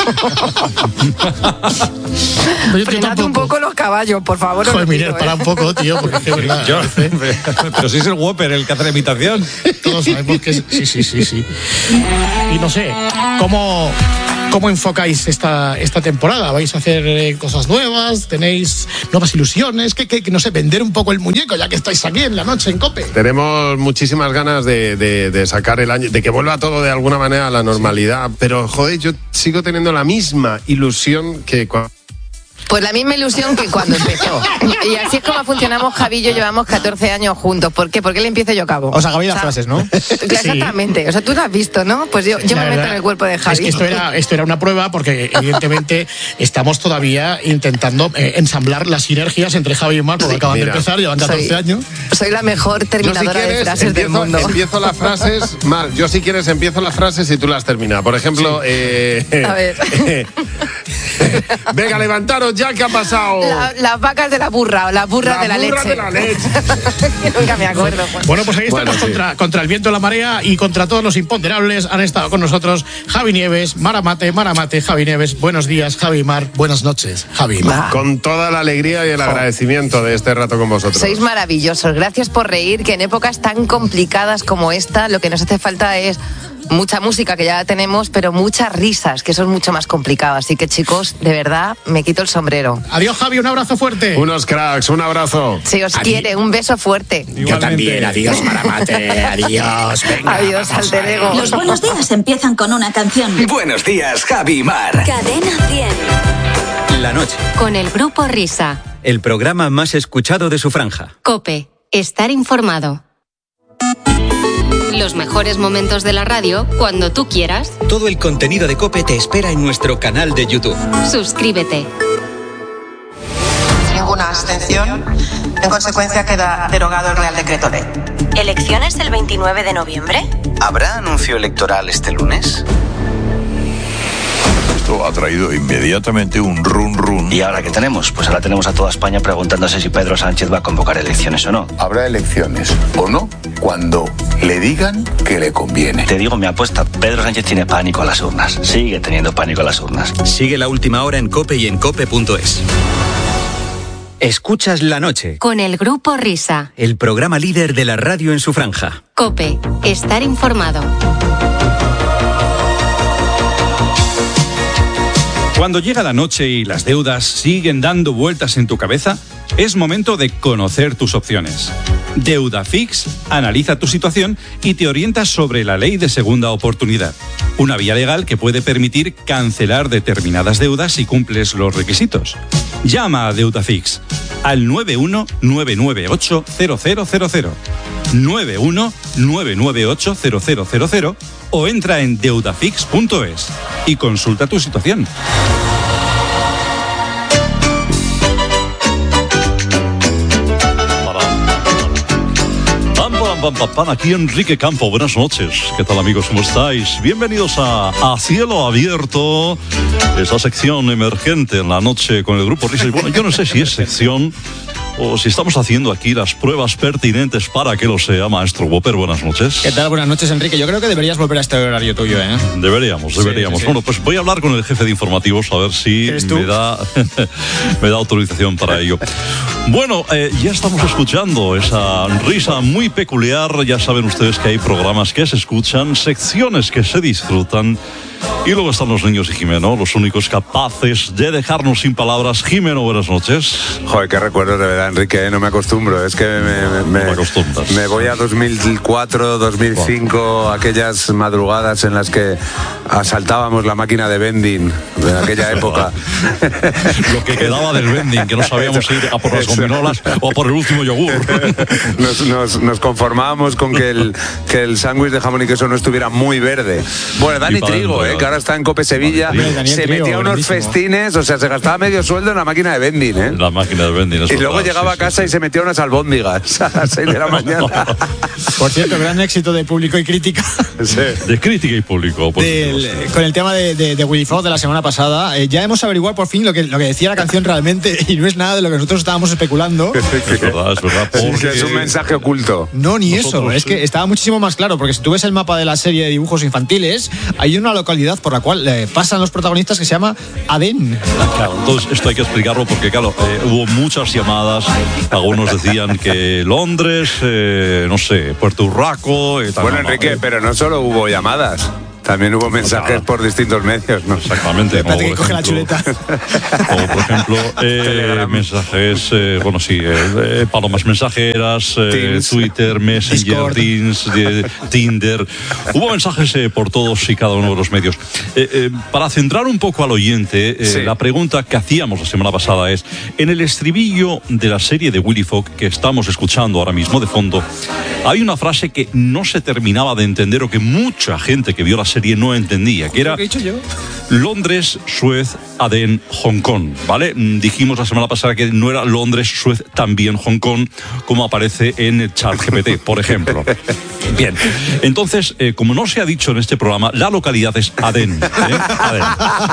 Frenad un poco los caballos, por favor. os Joder, lo pido, Miner, ¿eh? para un poco, tío, porque es que, verdad, Yo- a veces pero si es el Whopper el que hace la imitación. todos sabemos que es- sí, sí, sí, sí. Y no sé, ¿cómo, cómo enfocáis esta, esta temporada? ¿Vais a hacer eh, cosas nuevas? ¿Tenéis nuevas ilusiones? ¿Qué, qué, qué, no sé, vender un poco el muñeco ya que estáis aquí en la noche en COPE? Tenemos muchísimas ganas de, de- de sacar el año, de que vuelva todo de alguna manera a la normalidad. Pero, joder, yo sigo teniendo la misma ilusión que cuando... Pues la misma ilusión que cuando empezó. Y así es como funcionamos. Javi y yo llevamos catorce años juntos. ¿Por qué? Porque él empieza y yo acabo. Os acabáis las O sea, frases, ¿no? Exactamente. O sea, tú lo has visto, ¿no? Pues yo, yo La me meto verdad en el cuerpo de Javi. Es que esto era, esto era una prueba porque evidentemente estamos todavía intentando eh, ensamblar las sinergias entre Javi y Mar, porque acaban mira, de empezar, llevan catorce soy- años. Soy la mejor Yo, si terminadora de quieres, frases del empiezo, mundo. empiezo las frases, Mar, yo si quieres empiezo las frases y tú las terminas. Por ejemplo, eh, A ver. venga, levantaros ya, ¿qué ha pasado? La- las vacas de la burra o las burras La de la burra leche. de la leche. Que nunca me acuerdo. pues. Bueno, pues ahí Bueno, estamos sí. contra, contra el viento, la marea y contra todos los imponderables. Han estado con nosotros Javi Nieves, Mara Mate, Mara Mate, Javi Nieves. Buenos días, Javi y Mar. Buenas noches, Javi y Mar. Con toda la alegría y el agradecimiento de este rato con vosotros. Sois maravillosos. Gracias por reír, que en épocas tan complicadas como esta, lo que nos hace falta es mucha música, que ya la tenemos, pero muchas risas, que eso es mucho más complicado. Así que, chicos, de verdad, me quito el sombrero. Adiós, Javi, un abrazo fuerte. Unos cracks, un abrazo. Si os quiere, un beso fuerte. Yo también, adiós, Maramate, adiós, venga. Adiós, vamos alter ego. ahí. Los buenos días empiezan con una canción. Buenos días, Javi y Mar. Cadena cien. La noche. Con el grupo Risa. El programa más escuchado de su franja. Cope. Estar informado. Los mejores momentos de la radio cuando tú quieras. Todo el contenido de Cope te espera en nuestro canal de YouTube. Suscríbete. Ninguna abstención. En consecuencia, queda derogado el Real Decreto Ley. ¿Elecciones el veintinueve de noviembre? ¿Habrá anuncio electoral este lunes? Esto ha traído inmediatamente un run run. ¿Y ahora qué tenemos? Pues ahora tenemos a toda España preguntándose si Pedro Sánchez va a convocar elecciones o no. Habrá elecciones o no cuando le digan que le conviene. Te digo mi apuesta, Pedro Sánchez tiene pánico a las urnas. Sigue teniendo pánico a las urnas. Sigue la última hora en Cope y en cope punto es. Escuchas La Noche, Con el grupo Risa. el programa líder de la radio en su franja. Cope. Estar informado. Cuando llega la noche y las deudas siguen dando vueltas en tu cabeza, es momento de conocer tus opciones. Deudafix analiza tu situación y te orienta sobre la ley de segunda oportunidad, una vía legal que puede permitir cancelar determinadas deudas si cumples los requisitos. Llama a Deudafix al nueve uno nueve nueve ocho cero cero cero cero, nueve uno nueve nueve ocho cero cero cero cero o entra en deudafix punto es y consulta tu situación. Pam, pam, pam, pam, pam. Aquí Enrique Campo, buenas noches. ¿Qué tal, amigos? ¿Cómo estáis? Bienvenidos a, a Cielo Abierto, esa sección emergente en la noche con el grupo Risa. Y bueno, yo no sé si es sección o si estamos haciendo aquí las pruebas pertinentes para que lo sea. Maestro Whopper, buenas noches. ¿Qué tal? Buenas noches, Enrique. Yo creo que deberías volver a este horario tuyo, ¿eh? Deberíamos, deberíamos. Sí, sí, sí. Bueno, pues voy a hablar con el jefe de informativos a ver si ¿Eres tú? me da, me da autorización para ello. Bueno, eh, ya estamos escuchando esa risa muy peculiar. Ya saben ustedes que hay programas que se escuchan, secciones que se disfrutan. Y luego están los niños y Jimeno, los únicos capaces de dejarnos sin palabras. Jimeno, buenas noches. Joder, qué recuerdos de verdad, Enrique, no me acostumbro. Es que me, me, me, me voy a dos mil cuatro, dos mil cinco, aquellas madrugadas en las que asaltábamos la máquina de vending de aquella época. Lo que quedaba del vending, que no sabíamos ir a por las gominolas o a por el último yogur. Nos, nos, nos conformábamos con que el, que el sándwich de jamón y queso no estuviera muy verde. Bueno, Dani Trigo, ¿eh? Que ahora ahora está en Cope Sevilla, se metía unos festines, o sea, se gastaba medio sueldo en la máquina de vending, ¿eh? La máquina de vending. Y luego llegaba sí, a casa sí, y se metía unas albóndigas a las seis de la mañana. Por cierto, gran éxito de público y crítica. Sí. De crítica y público. Del, con el tema de, de, de Willy Fox de la semana pasada, eh, ya hemos averiguado por fin lo que, lo que decía la canción realmente y no es nada de lo que nosotros estábamos especulando. Es verdad, es verdad. Porque... es un mensaje oculto. No, ni nosotros, eso. Sí. Es que estaba muchísimo más claro, porque si tú ves el mapa de la serie de dibujos infantiles, hay una localidad por la cual eh, pasan los protagonistas que se llama Adén. Claro, entonces esto hay que explicarlo porque, claro, eh, hubo muchas llamadas. Algunos decían que Londres, eh, no sé, Puerto Urraco. Eh, bueno, Enrique, eh. pero no solo hubo llamadas. También hubo mensajes por distintos medios, ¿no? Exactamente. Espérate que coge la chuleta. Como por ejemplo, eh, mensajes, eh, bueno, sí, eh, eh, palomas mensajeras, eh, Twitter, Messenger, Teams, eh, Tinder. Hubo mensajes eh, por todos y cada uno de los medios. Eh, eh, para centrar un poco al oyente, eh, sí. la pregunta que hacíamos la semana pasada es, en el estribillo de la serie de Willy Fox que estamos escuchando ahora mismo de fondo, hay una frase que no se terminaba de entender o que mucha gente que vio la serie no entendía, que era Londres, Suez, Adén, Hong Kong, ¿vale? Dijimos la semana pasada que no era Londres, Suez, también Hong Kong, como aparece en el ChatGPT, por ejemplo. Bien, entonces, eh, como no se ha dicho en este programa, la localidad es Adén, ¿eh? Adén.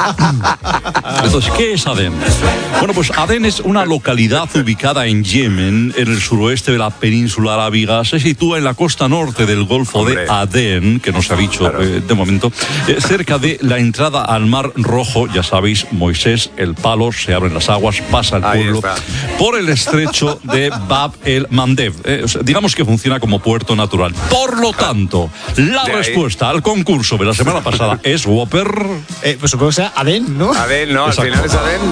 Entonces, ¿qué es Adén? Bueno, pues Adén es una localidad ubicada en Yemen, en el suroeste de la península arábiga, se sitúa en la costa norte del Golfo Hombre. de Adén, que no se ha dicho claro. eh, de momento, eh, cerca de la entrada al Mar Rojo. Ya sabéis, Moisés, el palo, se abren las aguas, pasa el pueblo por el estrecho de Bab el Mandeb. Eh, o sea, digamos que funciona como puerto natural. Por lo tanto, la de respuesta ahí. al concurso de la semana pasada es Whopper. Eh, pues supongo que sea Adén, ¿no? Adén, no, Exacto. al final es Adén.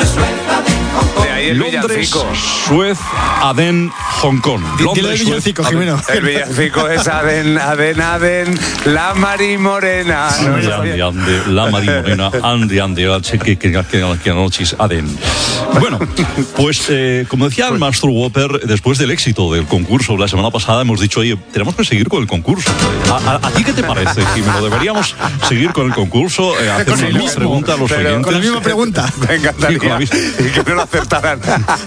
De ahí el Londres, villancico. Suez, Adén, Hong Kong. Londres, el villancico, Jimeno. El villancico es Adén, Adén, Adén, la Mari Morena. Ande, ande, ande, la Mari Morena, ande, ande, que que noches Adén. Bueno, pues eh, como decía el maestro Whopper, después del éxito del concurso la semana pasada hemos dicho, oye, tenemos que seguir con el concurso. ¿A, a, a ti qué te parece, Jimeno? ¿Deberíamos seguir con el concurso? Eh, hacer una misma pregunta a los Pero oyentes. Con la misma pregunta. Me encantaría. Sí, con la misma. Y que no lo acertaran.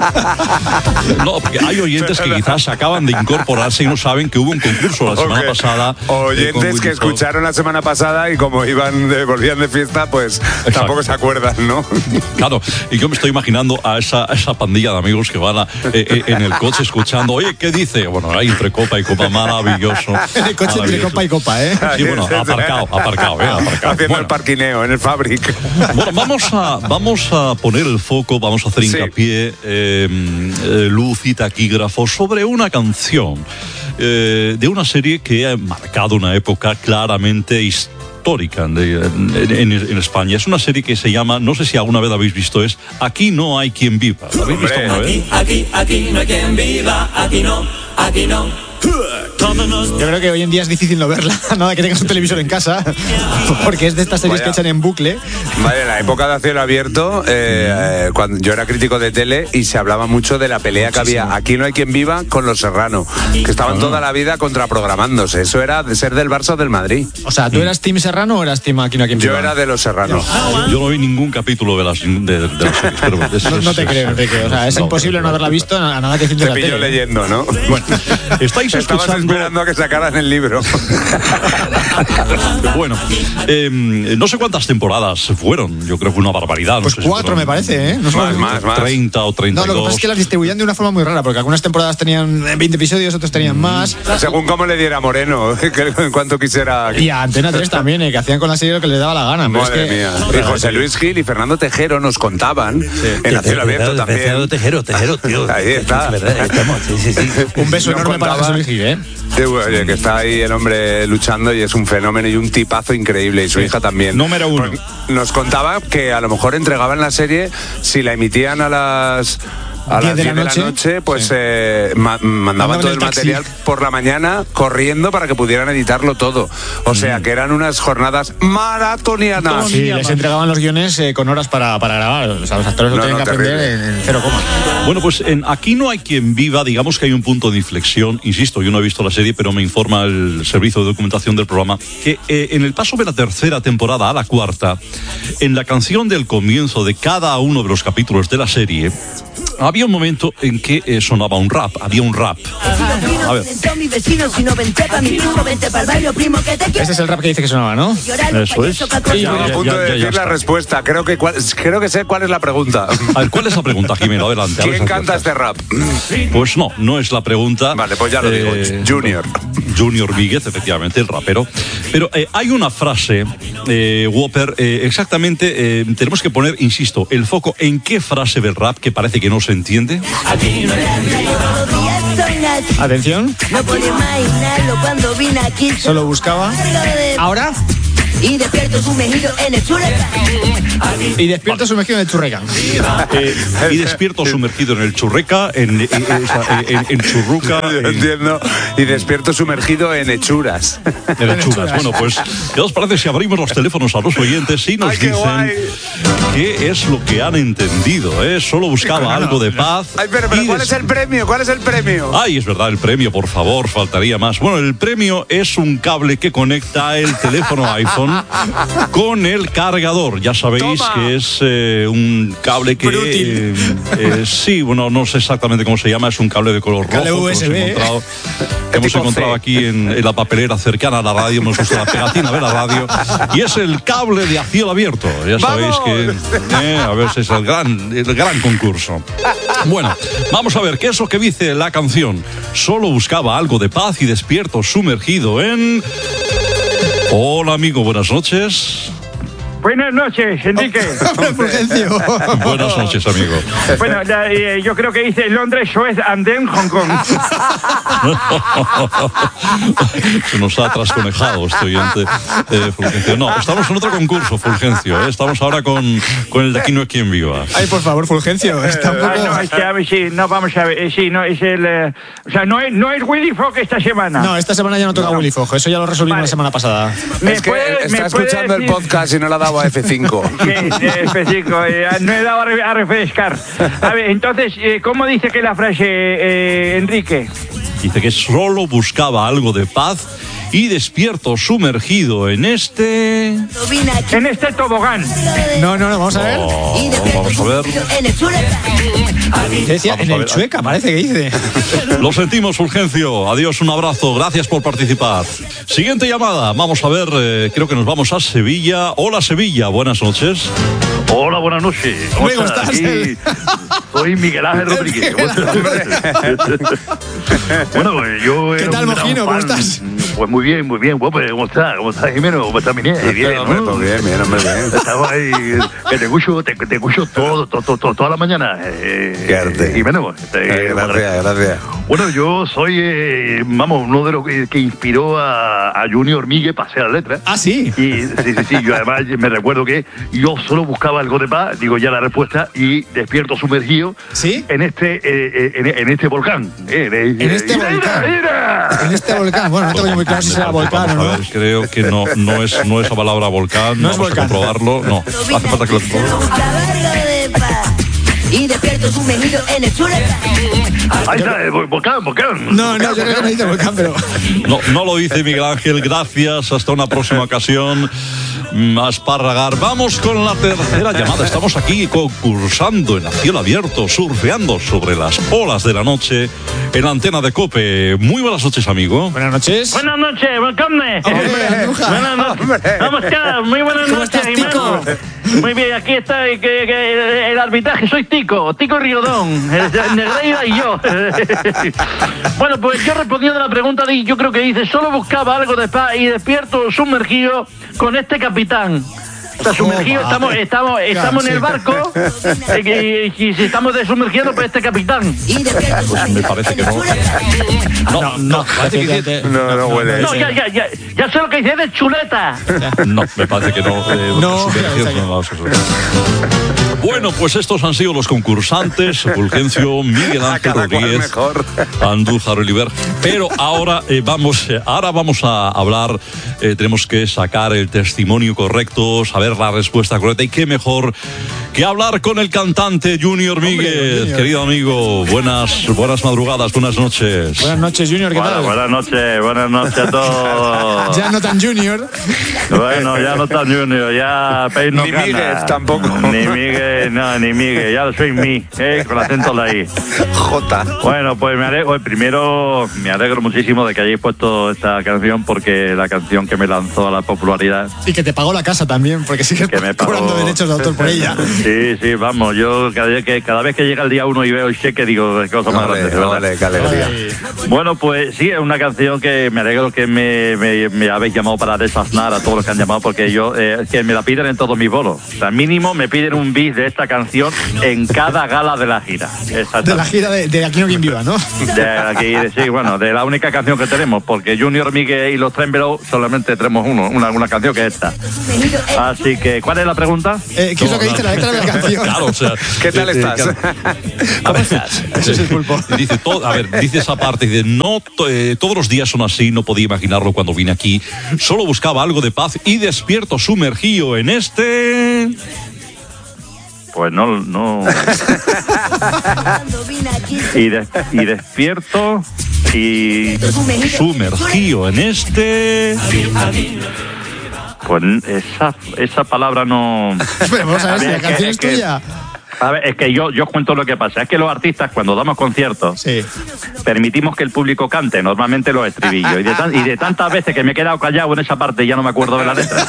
No, porque hay oyentes que quizás acaban de incorporarse y no saben que hubo un concurso la semana okay. pasada. Oyentes eh, que escucharon la semana pasada y como iban de, volvían de fiesta, pues Exacto. tampoco se acuerdan, ¿no? Claro, y yo me estoy imaginando a esa, a esa pandilla de amigos que van a, eh, eh, en el coche escuchando, oye, ¿qué dice? Bueno, hay entre copa y copa, maravilloso. En el coche entre copa y copa, ¿eh? Sí, bueno, aparcado, aparcado, ¿eh? aparcado. Haciendo bueno. el parquineo en el Fabric. Bueno, vamos a, vamos a poner el foco, vamos a hacer hincapié, sí. eh, eh, luz y taquígrafo sobre una canción eh, de una serie que ha marcado una época claramente histórica. histórica en, en, en España. Es una serie que se llama, no sé si alguna vez habéis visto, es Aquí no hay quien viva. ¿La habéis visto alguna vez? Aquí, aquí, aquí no hay quien viva, aquí no, aquí no. Yo creo que hoy en día es difícil no verla, nada que tengas un televisor en casa, porque es de estas series Vaya. que echan en bucle. Vale, en la época de A Cielo Abierto, eh, mm. cuando yo era crítico de tele y se hablaba mucho de la pelea Muchísimo. que había Aquí no hay quien viva con Los Serrano, que estaban ah. toda la vida contraprogramándose. Eso era de ser del Barça o del Madrid. O sea, ¿tú eras Team Serrano o eras Team Aquí no hay quien viva? Yo era de Los Serrano. Yo no vi ningún capítulo de las, de, de las series. Pero es, no, no te creo, Enrique. O sea, es no, imposible no haberla visto a nada que Te pillo leyendo, ¿no? Bueno, estáis escuchando... esperando a que sacaran el libro. Bueno, eh, no sé cuántas temporadas fueron. Yo creo que una barbaridad. No pues sé cuatro, si me parece, ¿eh? No más, más, más. treinta o treinta y dos. No, lo que pasa es que las distribuían de una forma muy rara, porque algunas temporadas tenían veinte episodios, otras tenían más. Según cómo le diera Moreno, en cuanto quisiera. Y a Antena tres también, ¿eh? Que hacían con la serie lo que les daba la gana. Madre es que... mía. Y José Luis Gil y Fernando Tejero nos contaban sí. en A Cielo Abierto también. Fernando Tejero, Tejero, tío. Ahí está. Es verdad, estamos, sí, sí, sí. Un beso nos enorme contaba, para José Luis Gil, ¿eh? Sí, oye, que está ahí el hombre luchando y es un fenómeno y un tipazo increíble, y su sí. hija también. Número uno. Nos contaba que a lo mejor entregaban la serie si la emitían a las a las diez de la noche, pues sí. eh, ma mandaban todo el, el material por la mañana corriendo para que pudieran editarlo todo. O sea, que eran unas jornadas maratonianas. Sí, les entregaban los guiones eh, con horas para, para grabar. O sea, los actores lo no, tienen no, que terrible. aprender en, en cero coma. Bueno, pues en Aquí no hay quien viva, digamos que hay un punto de inflexión. Insisto, yo no he visto la serie, pero me informa el servicio de documentación del programa que eh, en el paso de la tercera temporada a la cuarta, en la canción del comienzo de cada uno de los capítulos de la serie, había un momento en que eh, sonaba un rap, había un rap. A ver. Este es el rap que dice que sonaba, ¿no? Eso es. Sí, ya, a punto ya, de ya, decir ya la respuesta. Creo que, cuál, creo que sé cuál es la pregunta. A ver, ¿cuál es la pregunta, Jimeno? Adelante. ¿Quién canta este rap? Pues no, no es la pregunta. Vale, pues ya lo digo. Eh, Junior. Junior Víguez, efectivamente, el rapero. Pero eh, hay una frase, eh, Whopper, eh, exactamente, eh, tenemos que poner, insisto, el foco en qué frase del rap que parece que no se entiende. Atención. No podía imaginarlo cuando vine aquí. Solo buscaba. Ahora. Y despierto sumergido en el churreca. Y despierto sumergido en el churreca. Eh, y despierto sumergido en el churreca, en, en, en, en churruca. En... Entiendo. Y despierto sumergido en hechuras. En hechuras. Bueno, pues, ¿qué os parece si abrimos los teléfonos a los oyentes y nos Ay, dicen qué es lo que han entendido? ¿eh? Solo buscaba algo de paz. Ay, pero, pero ¿cuál des... es el premio? ¿Cuál es el premio? Ay, es verdad, el premio, por favor, faltaría más. Bueno, el premio es un cable que conecta el teléfono iPhone con el cargador. Ya sabéis Toma. que es eh, un cable que eh, eh, sí, bueno, no sé exactamente cómo se llama, es un cable de color rojo. U S B. Que hemos encontrado, que hemos encontrado aquí en, en la papelera cercana a la radio, hemos puesto la pegatina de la radio y es el cable de a cielo abierto. Ya sabéis ¡Vamos! que eh, a ver si es el gran, el gran concurso. Bueno, vamos a ver qué es lo que dice la canción. Solo buscaba algo de paz y despierto sumergido en... Hola, amigo, buenas noches. Buenas noches, Enrique. Fulgencio. Buenas noches, amigo. Bueno, la, eh, yo creo que dice Londres, Suez, Andén, Hong Kong. Se nos ha trasconejado este oyente, eh, Fulgencio. No, estamos en otro concurso, Fulgencio. ¿eh? Estamos ahora con, con el de Aquí no hay quien viva. Ay, por favor, Fulgencio. Está un poco... Ay, no, es que a ver, sí, no, vamos a ver, eh, sí, no, es el... Eh, o sea, no es, no es Willy Fogg esta semana. No, esta semana ya no toca no. Willy Fogg, eso ya lo resolvimos vale. la semana pasada. Es que puede, está escuchando decir... el podcast y no le ha dado a F cinco. Sí, F cinco, eh, no he dado a refrescar. A ver, entonces, eh, ¿cómo dice que la frase, eh, Enrique? Dice que solo buscaba algo de paz y despierto sumergido en este... En este tobogán. No, no, no, vamos a ver. Oh, vamos a ver. En el Chueca. Decía, en el Chueca, parece que dice. Lo sentimos, Fulgencio. Adiós, un abrazo. Gracias por participar. Siguiente llamada. Vamos a ver, eh, creo que nos vamos a Sevilla. Hola, Sevilla. Buenas noches. Hola, buenas noches. ¿Cómo estás? Aquí soy Miguel Ángel Rodríguez. Bueno, pues yo... ¿Qué tal, Mojino? ¿Cómo estás? Pues muy bien, muy bien. Pues, ¿cómo estás? ¿Cómo estás, Jimeno? ¿Cómo estás, mi niña? Bien, ¿no? Todo bien, bien, hombre, bien. Estaba ahí, que te escucho, te, te escucho todo, todo, todo, toda la mañana. Eh, Qué arte. Jimeno. Eh, gracias, gracias. Bueno, yo soy, eh, vamos, uno de los que, que inspiró a, a Junior Míguez para hacer las letras. Ah, sí. Y, sí, sí, sí. Yo además me recuerdo que yo solo buscaba algo de paz, digo ya la respuesta, y despierto sumergido ¿Sí? en este eh, en, en este volcán. Eh, en este mira, volcán. Mira. En este volcán. Bueno, no tengo muy claro si será volcán o no. A ver, creo que no, no, es, no es la palabra volcán. No Vamos es volcán. a comprobarlo. No, hace falta que lo comprobemos. Y despierto sumergido en el Chueca. Ahí está, volcán, volcán. No, no, yo creo que no dice volcán, pero... No, no lo dice Miguel Ángel. Gracias. Hasta una próxima ocasión. Asparragar. Vamos con la tercera llamada. Estamos aquí concursando en a cielo abierto, surfeando sobre las olas de la noche en la antena de COPE. Muy buenas noches, amigo. Buenas noches. Buenas noches, welcome. Buenas noches. ¿Cómo estás? Muy buenas ¿Cómo noches, estás, Tico? Muy bien, aquí está que, que, el arbitraje. Soy Tico, Tico Riodón, Negreira y yo. Bueno, pues yo respondiendo a la pregunta, yo creo que dice, solo buscaba algo de paz y despierto sumergido con este capitán. Está sumergido, oh, estamos, estamos, estamos en el barco y, y, y si estamos desumergiendo por este capitán. Pues me parece que no. No, no, no, que no, no huele. No, ya, ya, ya, ya sé lo que dice de chuleta. No, me parece que no. Eh, no, no, Bueno, pues estos han sido los concursantes: Fulgencio, Miguel Ángel Rodríguez, Andújar Oliver. Pero ahora eh, vamos, eh, ahora vamos a hablar. Eh, tenemos que sacar el testimonio correcto, saber la respuesta correcta, y qué mejor que hablar con el cantante Junior Míguez. Junior. Querido amigo, buenas, buenas madrugadas, buenas noches. Buenas noches, Junior, ¿qué bueno, tal? Buenas noches, buenas noches a todos. Ya no tan Junior. Bueno, ya no tan Junior, ya Pein no Ni gana. Míguez tampoco. Ni Míguez, no, ni Míguez, ya soy mí, eh, con acento de ahí. J. Bueno, pues me alegro, primero me alegro muchísimo de que hayáis puesto esta canción, porque la canción que me lanzó a la popularidad. Y que te pagó la casa también, porque sigues que me pagó... cobrando derechos de autor por ella. Sí, sí, vamos, yo cada vez que, cada vez que llega el día uno y veo el cheque, digo, qué cosa más grande, ¿verdad? Vale, qué alegría. Bueno, pues sí, es una canción que me alegro que me, me, me habéis llamado para desaznar a todos los que han llamado, porque yo, eh, que me la piden en todos mis bolos. O sea, mínimo me piden un bis de esta canción en cada gala de la gira. De la gira de, de Aquí no quien viva, ¿no? De aquí, sí, bueno, de la única canción que tenemos, porque Junior, Miguel y los Tremblow solamente tenemos uno, una, una canción que es esta. Así que, ¿cuál es la pregunta? Eh, ¿Qué es lo que dice la letra de la canción? Claro, o sea, ¿qué tal eh, estás? Eh, ¿Cómo estás? Eso es el pulpo. Dice, todo, a ver, dice esa parte, dice, no, eh, todos los días son así, no podía imaginarlo cuando vine aquí, solo buscaba algo de paz y despierto sumergido en este... Pues no, no. y, de, y despierto y sumergido en este... Pues esa, esa palabra no... Pero vamos a ver, a ver si la canción es, es tuya. A ver, es que yo, yo cuento lo que pasa. Es que los artistas, cuando damos conciertos, sí, permitimos que el público cante, normalmente los estribillos. Y de, tan, y de tantas veces que me he quedado callado en esa parte, ya no me acuerdo de la letra.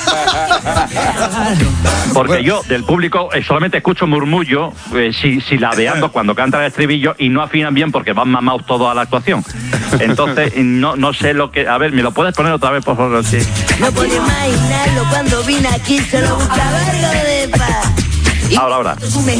Porque yo, del público, eh, solamente escucho murmullo, eh, si, silabeando cuando canta el estribillo, y no afinan bien porque van mamados todos a la actuación. Entonces, no, no sé lo que... A ver, ¿me lo puedes poner otra vez, por favor? Sí. No podía imaginarlo cuando vine aquí, solo buscaba algo de paz. Ahora, ahora.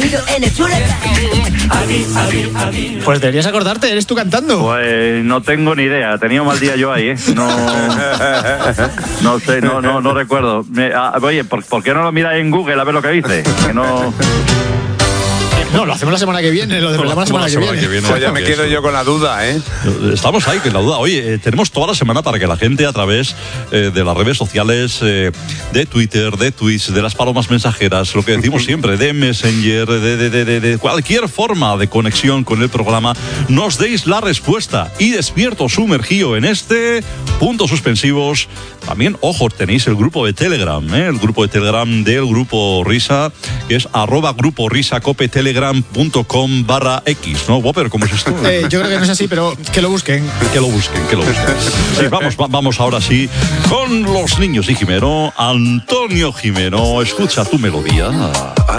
Pues deberías acordarte, eres tú cantando. Pues no tengo ni idea, tenía un mal día yo ahí, ¿eh? No, no sé, no, no, no recuerdo. Me, ah, oye, ¿por, ¿por qué no lo miras en Google a ver lo que dice? Que no... No, lo hacemos la semana que viene, lo de la, la semana, semana que viene. Que viene pues ya me quedo eso. yo con la duda, ¿eh? Estamos ahí con la duda. Oye, eh, tenemos toda la semana para que la gente a través eh, de las redes sociales, eh, de Twitter, de Twitch, de las palomas mensajeras, lo que decimos siempre, de Messenger, de, de, de, de, de cualquier forma de conexión con el programa, nos deis la respuesta. Y despierto sumergido en este, puntos suspensivos. También, ojo, tenéis el grupo de Telegram, ¿eh? El grupo de Telegram del Grupo Risa, que es arroba Grupo Risa Cope Telegram. .com barra X, ¿no, Whopper? ¿Cómo es esto? Eh, yo creo que no es así, pero que lo busquen. Que lo busquen, que lo busquen. Sí, vamos, va, vamos ahora sí con los niños y Jimeno. Antonio Jimeno, escucha tu melodía.